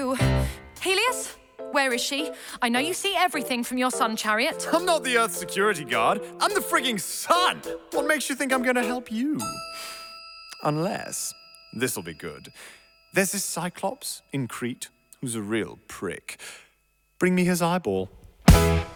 Helios? Where is she? I know you see everything from your sun chariot. I'm not the Earth's security guard. I'm the frigging sun. What makes you think I'm going to help you? Unless, this'll be good. There's this Cyclops in Crete who's a real prick. Bring me his eyeball.